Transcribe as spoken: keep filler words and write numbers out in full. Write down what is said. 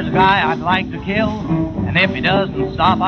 a guy I'd like to kill, and if he doesn't stop,